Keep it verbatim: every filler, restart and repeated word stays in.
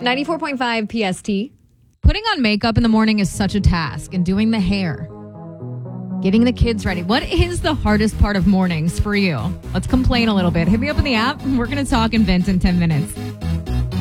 ninety-four point five P S T. Putting on makeup in the morning is such a task, and doing the hair. Getting the kids ready. What is the hardest part of mornings for you? Let's complain a little bit. Hit me up in the app. We're going to talk and vent in ten minutes.